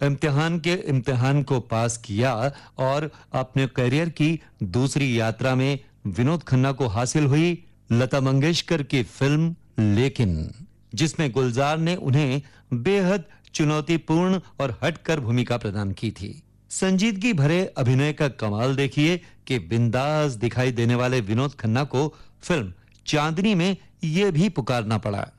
इम्तिहान को पास किया और अपने करियर की दूसरी यात्रा में विनोद खन्ना को हासिल हुई लता मंगेशकर की फिल्म लेकिन, जिसमें गुलजार ने उन्हें बेहद चुनौतीपूर्ण और हटकर भूमिका प्रदान की थी। संजीदगी भरे अभिनय का कमाल देखिए कि बिंदास दिखाई देने वाले विनोद खन्ना को फिल्म चांदनी में यह भी पुकारना पड़ा।